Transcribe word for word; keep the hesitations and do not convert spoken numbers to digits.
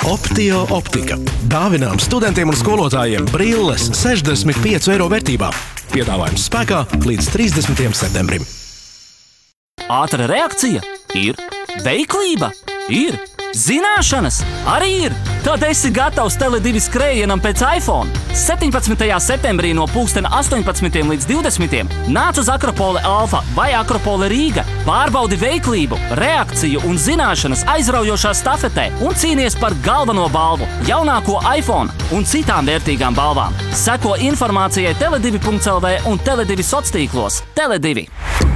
Optio optika. Dāvinām studentiem un skolotājiem brilles sešdesmit piecu eiro vērtībā. Piedāvājums spēkā līdz trīsdesmitajam septembrim. Ātra reakcija ir. Veiklība ir. Zināšanas arī ir. Tad esi gatavs Tele divi skrējienam pēc iPhone. septiņpadsmitajā septembrī no pulksten astoņpadsmitiem līdz divdesmitiem nāc uz Akropole Alfa vai Akropole Rīga. Pārbaudi veiklību, reakciju un zināšanas aizraujošā stafetē un cīnies par galveno balvu, jaunāko iPhone un citām vērtīgām balvām. Seko informācijai tele divi punkts el vē un Tele divi soc tīklos. Tele divi.